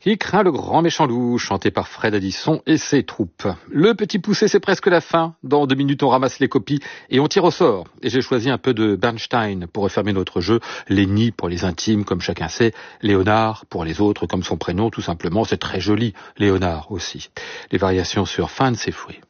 Il craint le grand méchant loup, chanté par Fred Addison et ses troupes. Le petit poussé, c'est presque la fin. Dans 2 minutes, on ramasse les copies et on tire au sort. Et j'ai choisi un peu de Bernstein pour refermer notre jeu. Lenny pour les intimes, comme chacun sait. Léonard pour les autres, comme son prénom, tout simplement. C'est très joli, Léonard aussi. Les variations sur Fancy Free.